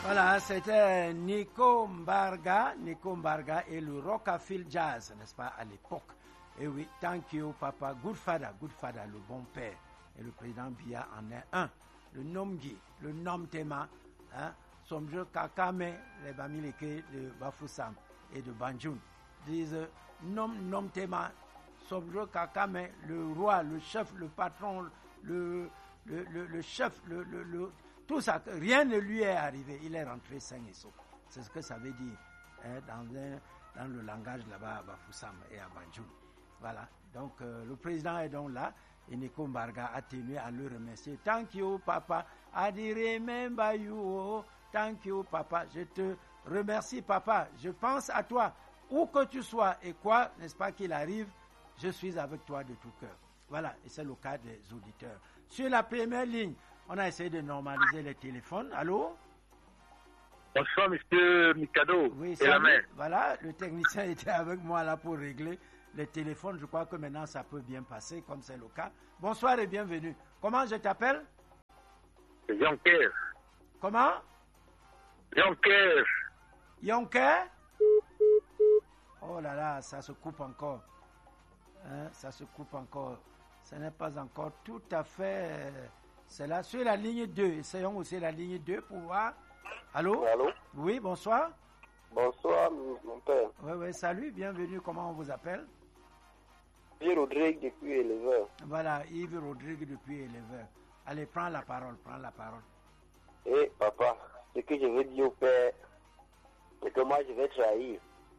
Voilà, c'était Nico Mbarga et le Rockafil Jazz, n'est-ce pas, à l'époque. Et oui, thank you, papa. Good father, le bon père. Et le président Biya en est un. Le Nomgi, le Nom Tema, hein, Somjo Kakame, les Bamileke de Bafoussam et de Banjun. Disent Nom Tema, Somjo Kakame, le roi, le chef, le patron, le chef, tout ça, rien ne lui est arrivé. Il est rentré sain et sauf. C'est ce que ça veut dire hein, dans le langage là-bas à Bafoussam et à Banjul. Voilà. Donc, le président est donc là. Et Nico Mbarga a tenu à le remercier. Thank you, papa. I remember you. Thank you, papa. Je te remercie, papa. Je pense à toi. Où que tu sois et quoi, n'est-ce pas qu'il arrive, je suis avec toi de tout cœur. Voilà. Et c'est le cas des auditeurs. Sur la première ligne, on a essayé de normaliser les téléphones. Allô? Bonsoir, monsieur Mikado. Oui, et la main. Voilà, le technicien était avec moi là pour régler les téléphones. Je crois que maintenant ça peut bien passer, comme c'est le cas. Bonsoir et bienvenue. Comment je t'appelle? Yonker. Comment? Yonker. Yonker? Oh là là, ça se coupe encore. Hein, ça se coupe encore. Ce n'est pas encore tout à fait... C'est là, sur la ligne 2. Essayons aussi la ligne 2 pour voir. Allô? Allô? Oui, bonsoir. Bonsoir, mon père. Oui, salut, bienvenue. Comment on vous appelle? Yves Rodrigue depuis Éleveur. Voilà, Yves Rodrigue depuis Éleveur. Allez, prends la parole. Eh, papa, ce que je veux dire au père, c'est que moi, je vais trahir.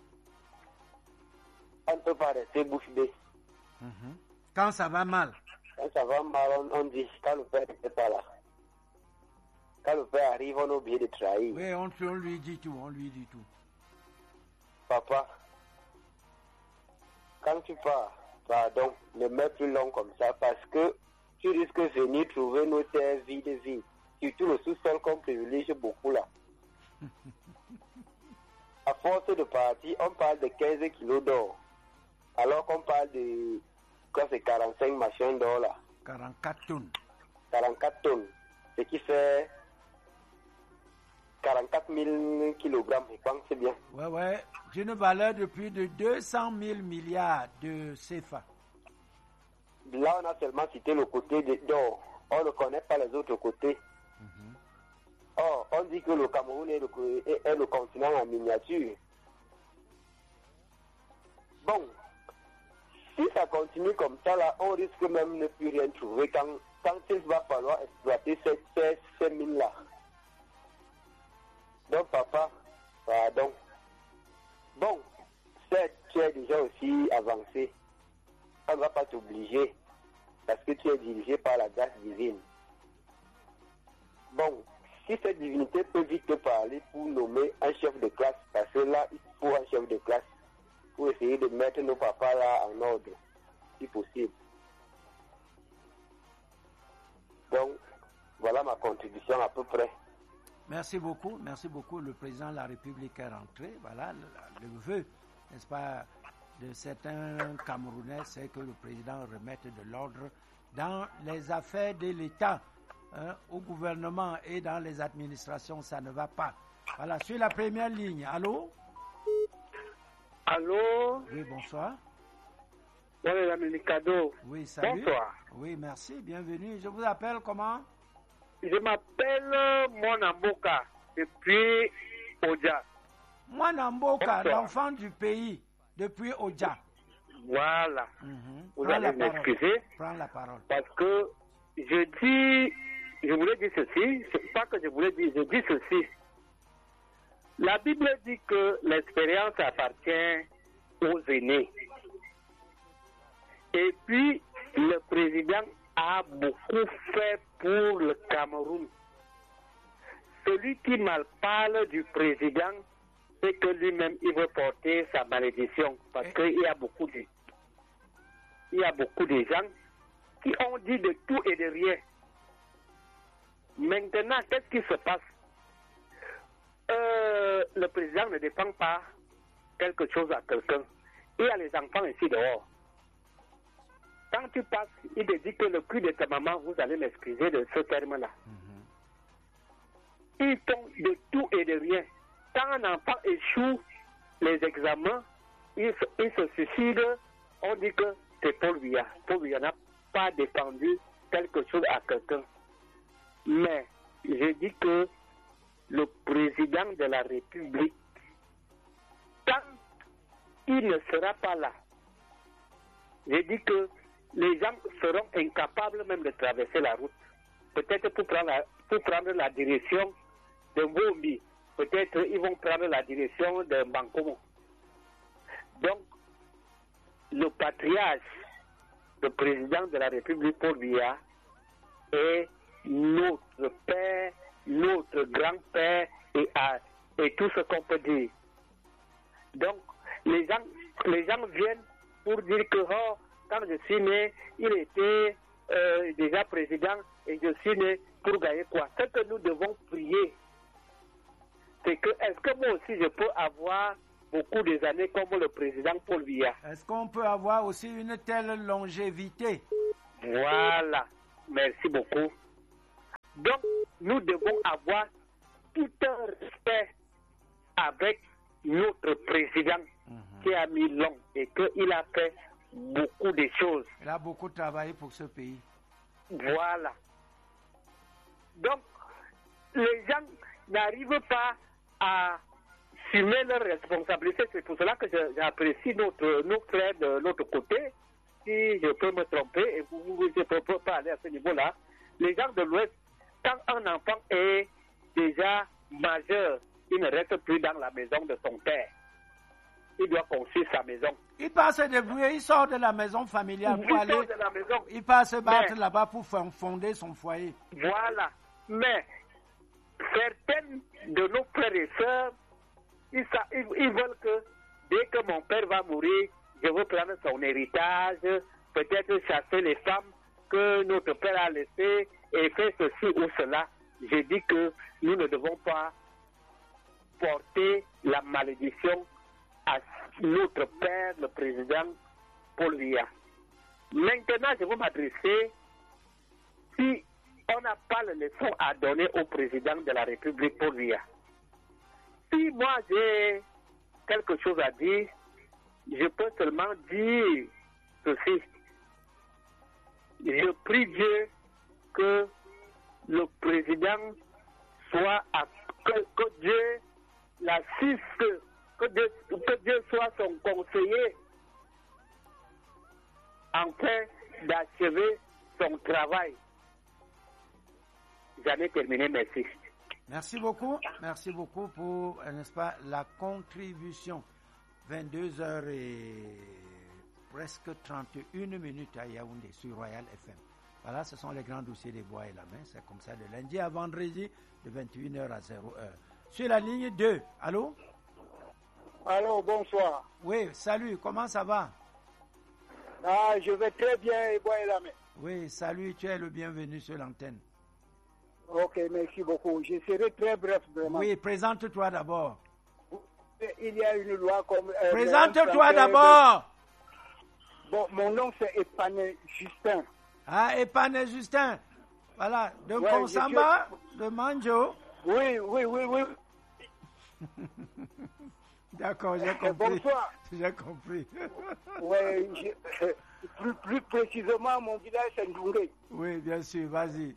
On ne peut pas rester bouche bée. Quand ça va mal. Quand ça va mal, on dit, quand le père n'était pas là. Quand le père arrive, on a oublié de trahir. Oui, on lui dit tout, Papa, quand tu pars, pardon, ne mets plus long comme ça parce que tu risques de venir trouver nos terres vides. Surtout le sous-sol qu'on privilégie beaucoup là. À force de partir, on parle de 15 kilos d'or. Alors qu'on parle de, quoi, c'est 45 machins d'or là. 44 tonnes. 44 tonnes. Ce qui fait 44 000 kilogrammes, je pense que c'est bien. Ouais. D'une valeur de plus de 200 000 milliards de CFA. Là, on a seulement cité le côté d'or. On ne connaît pas les autres côtés. Or, on dit que le Cameroun est le continent en miniature. Bon, si ça continue comme ça, là, on risque même de ne plus rien trouver quand il va falloir exploiter ces mines-là. Donc, papa, pardon. Bon, tu es déjà aussi avancé. On ne va pas t'obliger parce que tu es dirigé par la grâce divine. Bon, si cette divinité peut vite te parler pour nommer un chef de classe, parce que là, il faut un chef de classe pour essayer de mettre nos papas là en ordre, si possible. Donc, voilà ma contribution à peu près. Merci beaucoup. Le président de la République est rentré. Voilà, le vœu, n'est-ce pas, de certains Camerounais, c'est que le président remette de l'ordre dans les affaires de l'État. Au gouvernement et dans les administrations, ça ne va pas. Voilà, sur la première ligne. Allô? Allô? Oui, bonsoir. Oui, l'ami Mikado. Oui, salut. Bonsoir. Oui, merci, bienvenue. Je vous appelle comment? Je m'appelle Monamboka, depuis Oja. Monamboka, l'enfant du pays, depuis Oja. Voilà. Vous allez m'excuser. Prends la parole. Parce que je voulais dire ceci, c'est pas que je voulais dire, je dis ceci. La Bible dit que l'expérience appartient aux aînés. Et puis, le président a beaucoup fait pour le Cameroun. Celui qui mal parle du président, c'est que lui-même, il veut porter sa malédiction. Parce qu'il y a beaucoup de gens qui ont dit de tout et de rien. Maintenant, qu'est-ce qui se passe? Le président ne défend pas quelque chose à quelqu'un. Il y a les enfants ici dehors. Quand tu passes, il te dit que le cul de ta maman, vous allez m'excuser de ce terme-là. ils font de tout et de rien. Quand un enfant échoue les examens, il se suicide, on dit que c'est Paul Biya. Paul Biya n'a pas défendu quelque chose à quelqu'un. Mais je dis que le président de la République, tant il ne sera pas là, je dis que les gens seront incapables même de traverser la route. Peut-être pour prendre la direction de Mbombi, peut-être ils vont prendre la direction de Bankomo. Donc, le patriarche, le président de la République, Paul Biya, est notre père, notre grand-père et tout ce qu'on peut dire. Donc, les gens viennent pour dire que quand je suis né, il était déjà président et je suis né pour gagner quoi? Ce que nous devons prier, c'est que est-ce que moi aussi je peux avoir beaucoup des années comme le président Paul Biya? Est-ce qu'on peut avoir aussi une telle longévité? Voilà, merci beaucoup. Donc, nous devons avoir tout un respect avec notre président qui a mis long et qu'il a fait beaucoup de choses. Il a beaucoup travaillé pour ce pays. Voilà. Donc, les gens n'arrivent pas à assumer leurs responsabilités. C'est pour cela que j'apprécie nos frères de l'autre côté. Si je peux me tromper, et je ne peux pas aller à ce niveau-là. Les gens de l'Ouest, quand un enfant est déjà majeur, il ne reste plus dans la maison de son père. Il doit construire sa maison. Il part se débrouiller, il sort de la maison familiale pour aller. Il part se battre là-bas pour fonder son foyer. Voilà. Mais certaines de nos frères et sœurs, ils veulent que dès que mon père va mourir, je veux prendre son héritage, peut-être chasser les femmes que notre père a laissées et faire ceci ou cela. Je dis que nous ne devons pas porter la malédiction à notre père, le président Paul Biya. Maintenant, je veux m'adresser, si on n'a pas de leçon à donner au président de la République Paul Biya. Si moi j'ai quelque chose à dire, je peux seulement dire ceci. Je prie Dieu que le président soit, que Dieu l'assiste, que Dieu soit son conseiller afin d'achever son travail. J'en ai terminé, merci. Merci beaucoup pour, n'est-ce pas, la contribution. 22h et presque 31 minutes à Yaoundé sur Royal FM. Voilà, ce sont les grands dossiers des bois et la main. C'est comme ça de lundi à vendredi de 21h à 0h. Sur la ligne 2, allô? Allô, bonsoir. Oui, salut, comment ça va? Ah, je vais très bien et bois et la main. Oui, salut, tu es le bienvenu sur l'antenne. Ok, merci beaucoup. Je serai très bref, vraiment. Oui, présente-toi d'abord. Il y a une loi comme... Présente-toi d'abord. Bon, mon nom c'est Epané Justin. Ah, Epané Justin. Voilà, de Konsamba, de Manjo. Oui. D'accord, j'ai compris. Bonsoir. J'ai compris. Oui, plus précisément, mon village c'est Ndungé. Oui, bien sûr, vas-y.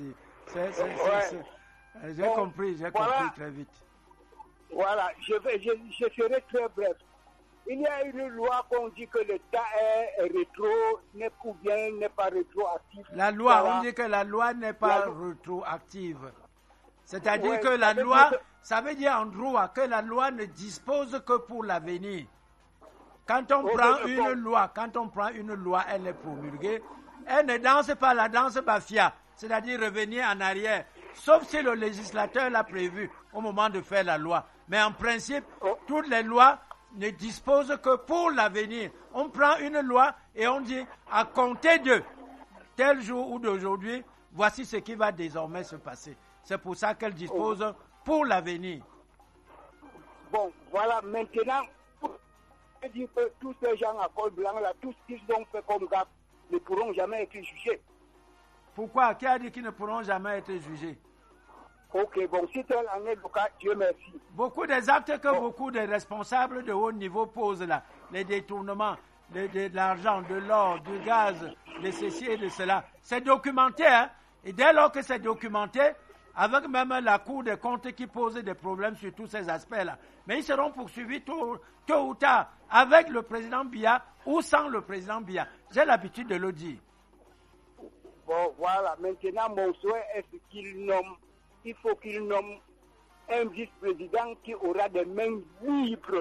J'ai compris très vite. Voilà, je serai très bref. Il y a une loi qu'on dit que l'État est rétro, n'est pas rétroactif. La loi, voilà. On dit que la loi n'est pas rétroactive. C'est-à-dire que la loi, ça veut dire en droit que la loi ne dispose que pour l'avenir. Quand on prend une loi, elle est promulguée, elle ne danse pas la danse bafia, c'est-à-dire revenir en arrière, sauf si le législateur l'a prévu au moment de faire la loi. Mais en principe, toutes les lois ne disposent que pour l'avenir. On prend une loi et on dit, à compter de tel jour ou d'aujourd'hui, voici ce qui va désormais se passer. C'est pour ça qu'elle dispose pour l'avenir. Bon, voilà, maintenant, je dis que tous ces gens à col blanc, là, tout ce qu'ils ont fait comme gaffe, ne pourront jamais être jugés. Pourquoi? Qui a dit qu'ils ne pourront jamais être jugés? Ok, bon, si tel en est le cas, Dieu merci. Beaucoup des actes que beaucoup de responsables de haut niveau posent là, les détournements de l'argent, de l'or, du gaz, de ceci et de cela, c'est documenté. Hein? Et dès lors que c'est documenté, avec même la Cour des comptes qui pose des problèmes sur tous ces aspects-là, mais ils seront poursuivis tôt ou tard avec le président Biya ou sans le président Biya. J'ai l'habitude de le dire. Bon, voilà. Maintenant, mon souhait est il faut qu'il nomme un vice-président qui aura des mains libres.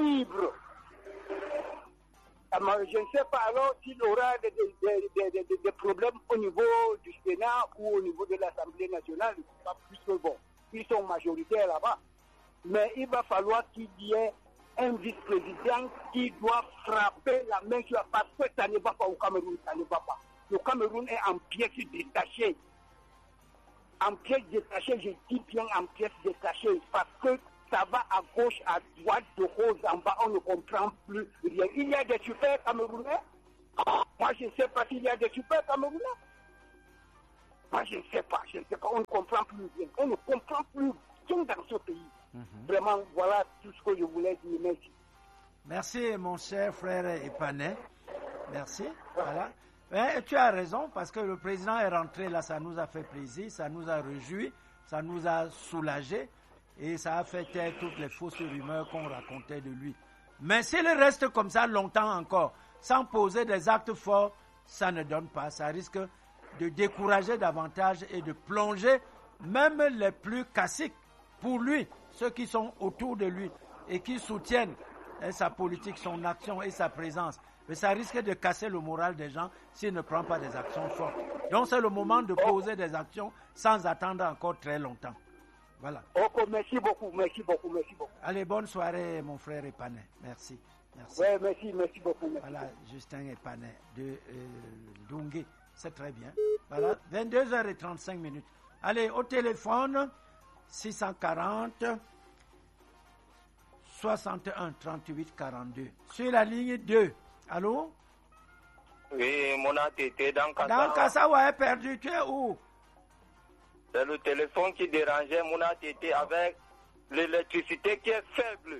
Je ne sais pas alors s'il aura des problèmes au niveau du Sénat ou au niveau de l'Assemblée nationale, puisque bon, ils sont majoritaires là-bas. Mais il va falloir qu'il y ait un vice-président qui doit frapper la main sur la parce que ça ne va pas au Cameroun, ça ne va pas. Le Cameroun est en pièces détachées. En pièces détachées, je dis bien en pièces détachées, parce que ça va à gauche, à droite, de haut en bas, on ne comprend plus rien. Il y a des super Camerounais. Moi, je ne sais pas s'il y a des super Camerounais. Moi, je ne sais pas, on ne comprend plus rien. On ne comprend plus rien dans ce pays. Vraiment, voilà tout ce que je voulais dire. Merci. Merci, mon cher frère Epané. Merci. Voilà. Mais tu as raison, parce que le président est rentré là, ça nous a fait plaisir, ça nous a réjouis, ça nous a soulagés, et ça a fait taire toutes les fausses rumeurs qu'on racontait de lui. Mais s'il reste comme ça longtemps encore, sans poser des actes forts, ça ne donne pas. Ça risque de décourager davantage et de plonger même les plus classiques pour lui, ceux qui sont autour de lui et qui soutiennent sa politique, son action et sa présence. Mais ça risque de casser le moral des gens s'il ne prend pas des actions fortes. Donc c'est le moment de poser des actions sans attendre encore très longtemps. Voilà. Ok, merci beaucoup. Allez, bonne soirée, mon frère Epané. Merci. Oui, merci beaucoup. Merci. Voilà, Justin Epané de Dungé. C'est très bien. Voilà, 22h35. Allez, au téléphone, 640 61 38 42. Sur la ligne 2. Allô? Oui, mon ATT dans Kassa. Dans Kassa, ouais, perdu. Tu es où? C'est le téléphone qui dérangeait mon ATT avec l'électricité qui est faible.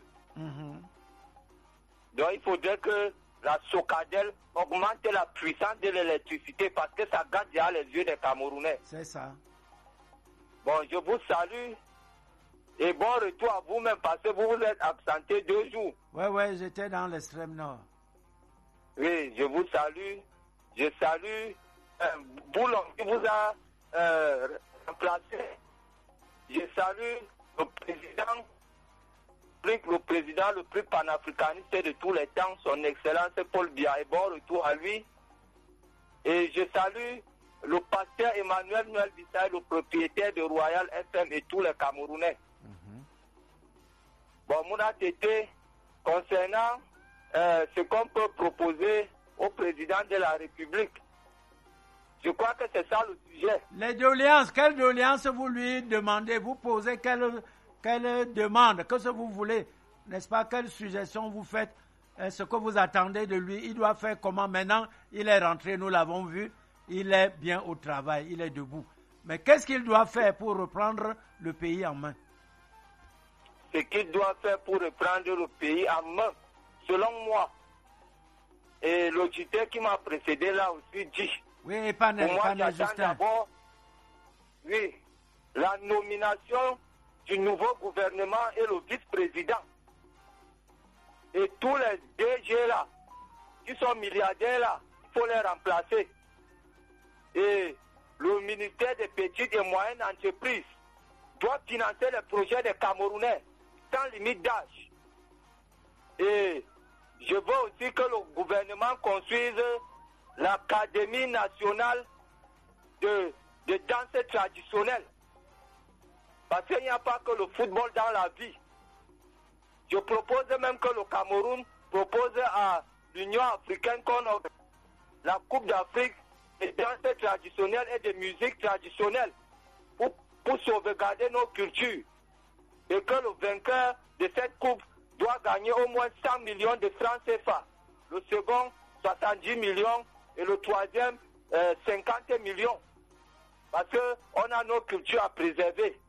Donc il faudrait que la Socadel augmente la puissance de l'électricité parce que ça gâte déjà les yeux des Camerounais. C'est ça. Bon, je vous salue et bon retour à vous-même parce que vous vous êtes absenté 2 jours. Ouais, j'étais dans l'extrême nord. Oui, je vous salue. Je salue Boulon qui vous a remplacé. Je salue le président le plus panafricaniste de tous les temps, son Excellence Paul Biya, et bon retour à lui. Et je salue le pasteur Emmanuel Noël Bissay, le propriétaire de Royal FM et tous les Camerounais. Bon, mon ATT, concernant ce qu'on peut proposer au président de la République, je crois que c'est ça le sujet. Les doléances, quelle doléance vous lui demandez? Vous posez quelle demande? Qu'est-ce que vous voulez? N'est-ce pas? Quelle suggestion vous faites? Ce que vous attendez de lui? Il doit faire comment? Maintenant, il est rentré, nous l'avons vu. Il est bien au travail, il est debout. Mais qu'est-ce qu'il doit faire pour reprendre le pays en main? Ce qu'il doit faire pour reprendre le pays en main, selon moi, et l'auditeur qui m'a précédé là aussi dit, oui, pas Justin. D'abord, oui, la nomination du nouveau gouvernement et le vice-président. Et tous les DG là, qui sont milliardaires là, il faut les remplacer. Et le ministère des petites et moyennes entreprises doit financer les projets des Camerounais sans limite d'âge. Et je veux aussi que le gouvernement construise l'Académie nationale de danse traditionnelle. Parce qu'il n'y a pas que le football dans la vie. Je propose même que le Cameroun propose à l'Union africaine qu'on ait la Coupe d'Afrique des danses traditionnelles et des musiques traditionnelles pour sauvegarder nos cultures. Et que le vainqueur de cette coupe doit gagner au moins 100 millions de francs CFA. Le second, 70 millions. Et le troisième, 50 millions. Parce qu'on a nos cultures à préserver.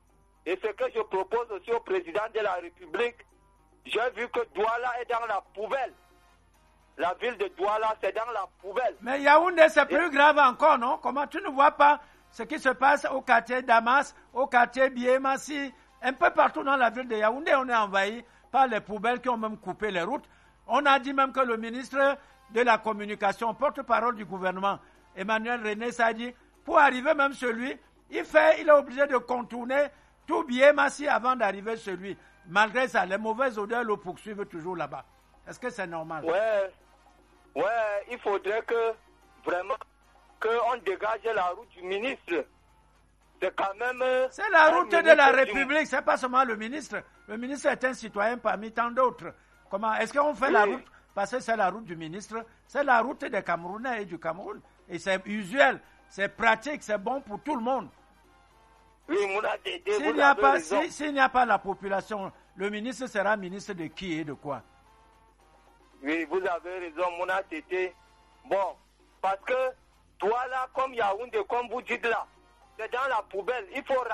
Et ce que je propose aussi au président de la République, j'ai vu que Douala est dans la poubelle. La ville de Douala, c'est dans la poubelle. Mais Yaoundé, c'est plus grave encore, non? Comment tu ne vois pas ce qui se passe au quartier Damas, au quartier Biémassi, un peu partout dans la ville de Yaoundé, on est envahi par les poubelles qui ont même coupé les routes. On a dit même que le ministre de la Communication, porte-parole du gouvernement, Emmanuel René Sadi, pour arriver même chez lui, il est obligé de contourner tout Biémassi avant d'arriver chez lui. Malgré ça, les mauvaises odeurs le poursuivent toujours là-bas. Est-ce que c'est normal? Ouais, il faudrait que vraiment qu'on dégage la route du ministre. C'est quand même... C'est la route de la République, c'est pas seulement le ministre. Le ministre est un citoyen parmi tant d'autres. Comment? Est-ce qu'on fait la route? Parce que c'est la route du ministre, c'est la route des Camerounais et du Cameroun. Et c'est usuel, c'est pratique, c'est bon pour tout le monde. Oui, Mouna-Tété, s'il n'y a pas la population, le ministre sera ministre de qui et de quoi? Oui, vous avez raison, Mouna-Tété. Bon, parce que toi là, comme Yaoundé, comme vous dites là, c'est dans la poubelle. Il faut